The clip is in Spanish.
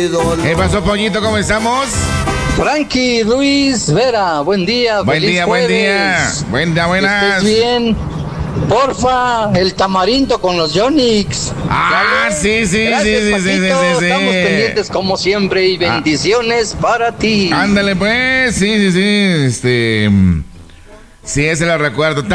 ¿Qué pasó, Pollito? ¿Cómo estamos? Frankie, Luis, Vera, buen día. Buen día, jueves. buen día. Buenas. ¿Estés bien? Porfa, el tamarindo con los Yonix. Ah, ¿Sale? sí. Gracias, Paquito. Estamos pendientes como siempre y bendiciones para ti. Ándale, pues. Sí. Sí, ese lo recuerdo.